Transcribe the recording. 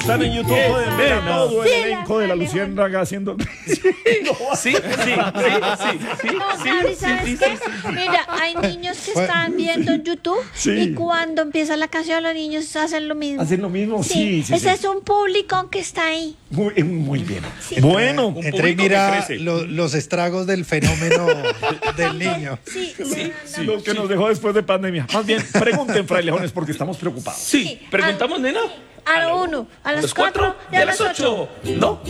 están en YouTube pueden ver a todo el elenco de la Luciérnaga haciendo... Sí. No, Gabri, ¿sabes qué? Mira, hay niños que están viendo en YouTube y cuando empieza la canción los niños hacen lo mismo. ¿Hacen lo mismo? Sí. Ese es un público que está ahí. Muy bien. Bueno, Entra y mira los estragos del fenómeno del niño. Sí. lo que nos dejó después de pandemia. Más bien, pregunten, frailejones, porque estamos preocupados. Sí, preguntamos, nena. A lo 1, a las 4 y a las 8. ¿No?